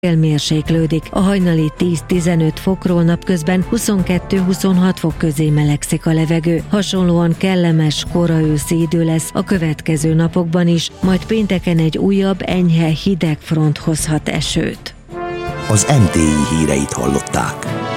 Mérséklődik. A hajnali 10-15 fokról napközben 22-26 fok közé melegszik a levegő. Hasonlóan kellemes, kora őszi idő lesz a következő napokban is, majd pénteken egy újabb, enyhe hideg front hozhat esőt. Az MTI híreit hallották.